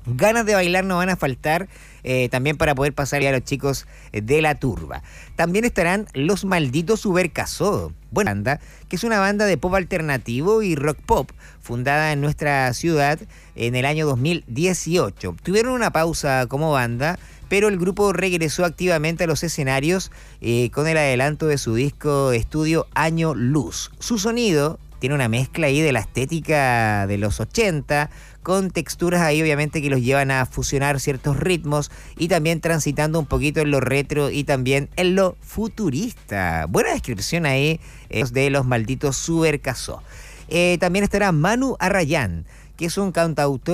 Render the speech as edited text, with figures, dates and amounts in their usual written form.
Ganas de bailar no van a faltar, también para poder pasar a los chicos de la turba. También estarán Los Malditos Ubercaso, buena banda, que es una banda de pop alternativo y rock pop, fundada en nuestra ciudad en el año 2018. Tuvieron una pausa como banda, pero el grupo regresó activamente a los escenarios con el adelanto de su disco estudio Año Luz. Su sonido tiene una mezcla ahí de la estética de los 80, con texturas ahí obviamente que los llevan a fusionar ciertos ritmos y también transitando un poquito en lo retro y también en lo futurista. Buena descripción ahí de Los Malditos Ubercaso. También estará Manu Arrayán, que es un cantautor